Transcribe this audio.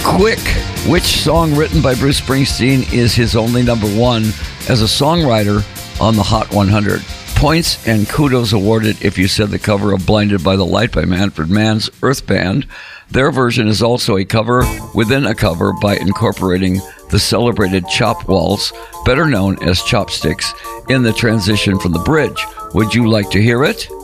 Quick, which song written by Bruce Springsteen is his only number one as a songwriter on the Hot 100? Points and kudos awarded if you said the cover of Blinded by the Light by Manfred Mann's Earth Band. Their version is also a cover within a cover by incorporating the celebrated Chop Waltz, better known as Chopsticks, in the transition from the bridge. Would you like to hear it?